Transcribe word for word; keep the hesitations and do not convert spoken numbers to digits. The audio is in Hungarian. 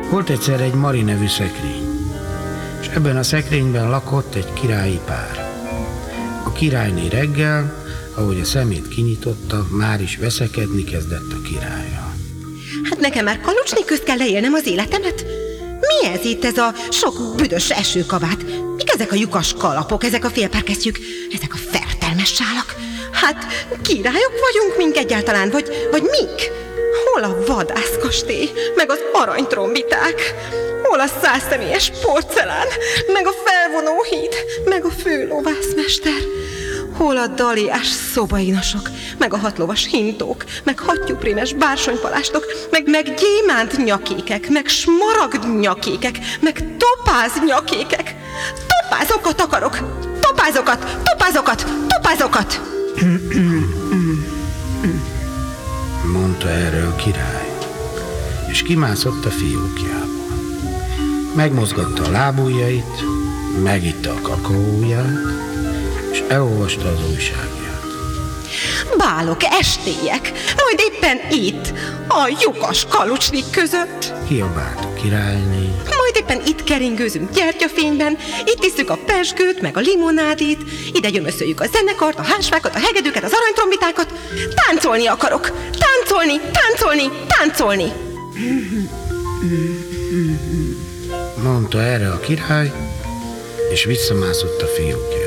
Volt egyszer egy Mari nevű szekrény, és ebben a szekrényben lakott egy királyi pár. A királyné reggel, ahogy a szemét kinyitotta, már is veszekedni kezdett a királlyal. Hát nekem már kalucsni közt kell leélnem az életemet? Mi ez itt, ez a sok büdös esőkabát? Mik ezek a lyukas kalapok, ezek a félperkesztyűk, ezek a fertelmes sálak? Hát királyok vagyunk mink egyáltalán, vagy, vagy mik? Hol a vadászkastély, meg az aranytrombiták? Hol a százszemélyes porcelán, meg a felvonóhíd, meg a főlovászmester? Hol a daliás szobainosok, meg a hatlovas hintók, meg hattyúprémes bársonypalástok, meg, meg gyémánt nyakékek, meg smaragd nyakékek, meg topáz nyakékek. Topázokat akarok! Topázokat! Topázokat! Topázokat! Mondta erre a király, és kimászott a fiókjából. Megmozgatta a lábujjait, megitta a kakaóját, és elolvasta az újságját. Bálok, estélyek, majd éppen itt, a lyukas kalucsnik között. Kiabált a királyné. Majd éppen itt keringőzünk gyertyafényben, itt isszük a pezsgőt, meg a limonádét, ide gyömöszöljük a zenekart, a hásfákat, a hegedűket, az aranytrombitákat. Táncolni akarok! Táncolni, táncolni, táncolni! Mondta erre a király, és visszamászott a fiókjába.